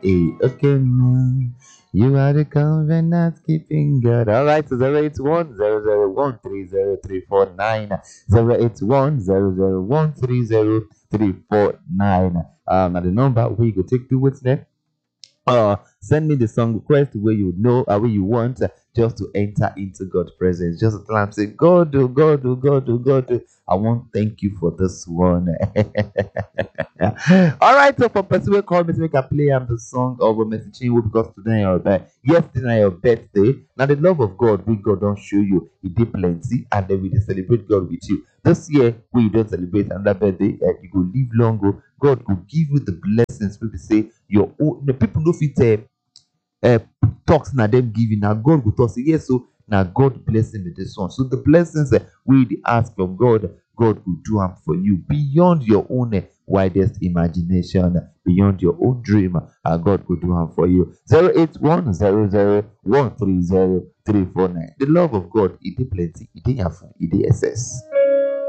Hey, okay, you are the covenant keeping God. All right, so 08100130349 08100130349. Now the number we go take to what's there. Send me the song request where you know where you want just to enter into God's presence. Just to tell him, say, God, oh, God, oh, God, oh, God, oh, I want to thank you for this one. All right, so for person will call me to make a play the song of a message you because today your birthday. Yesterday your birthday. Now the love of God, we God don't show you. He did plenty, and then we dey celebrate God with you. This year we don't celebrate another birthday. You go live long. God will give you the blessings. People say your own. The people no fit uh, talks na them giving. Now God will talk say yes. So now God blessing with this one. So the blessings we dey ask from God, God will do them for you beyond your own widest imagination, beyond your own dream, and God will do them for you. 08100130349. The love of God, it is plenty, it is full, it is excess.